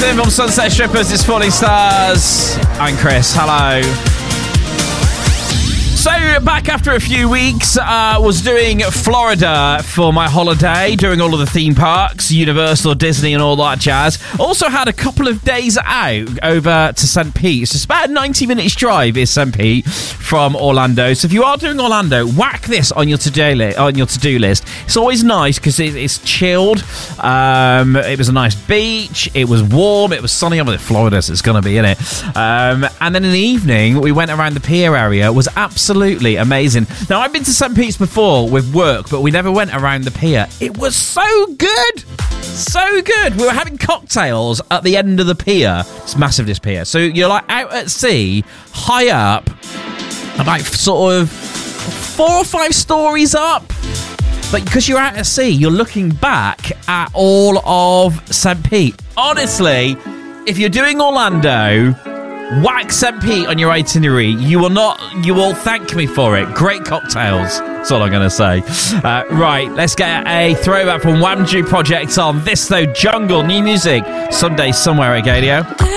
Nathan from Sunset Strippers, it's Falling Stars. I'm Chris, hello. So, back after a few weeks, was doing Florida for my holiday, doing all of the theme parks, Universal, Disney and all that jazz. Also had a couple of days out over to St. Pete. It's just about a 90 minutes drive is St. Pete from Orlando. So if you are doing Orlando, whack this on your to-do list. It's always nice because it's chilled. It was a nice beach. It was warm. It was sunny. I'm in Florida, so it's going to be in it. And then in the evening, we went around the pier area. It was absolutely amazing. Now, I've been to St. Pete's before with work, but we never went around the pier. It was so good. So good. We were having cocktails at the end of the pier. It's massive, this pier. So you're like out at sea, high up, about sort of 4 or 5 stories up. But because you're out at sea, you're looking back at all of St. Pete. Honestly, if you're doing Orlando, whack St. Pete on your itinerary. You will thank me for it. Great cocktails. That's all I'm going to say. Right, let's get a throwback from Wamju Project on This Though Jungle. New music, Sunday somewhere at Gadio.